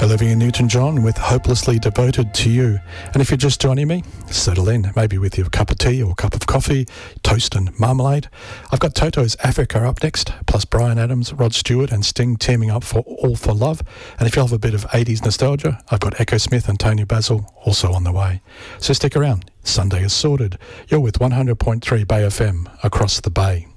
Olivia Newton-John with Hopelessly Devoted to You. And if you're just joining me, settle in, maybe with your cup of tea or cup of coffee, toast and marmalade. I've got Toto's Africa up next, plus Bryan Adams, Rod Stewart and Sting teaming up for All for Love. And if you love a bit of 80s nostalgia, I've got Echo Smith and Tony Basil also on the way. So stick around. Sunday is sorted. You're with 100.3 Bay FM across the bay.